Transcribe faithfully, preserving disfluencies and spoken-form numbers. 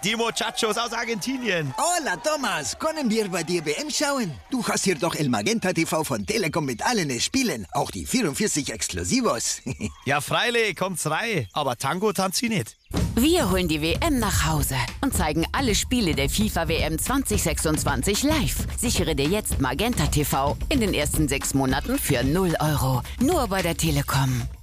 die Muchachos aus Argentinien. Hola, Thomas. Können wir bei dir W M schauen? Du hast hier doch El Magenta T V von Telekom mit allen Spielen. Auch die vierundvierzig Exklusivos. Ja, freilich, kommt's rein. Aber Tango tanzt sie nicht. Wir holen die W M nach Hause und zeigen alle Spiele der FIFA W M zwanzig sechsundzwanzig live. Sichere dir jetzt Magenta T V in den ersten sechs Monaten für null Euro. Nur bei der Telekom.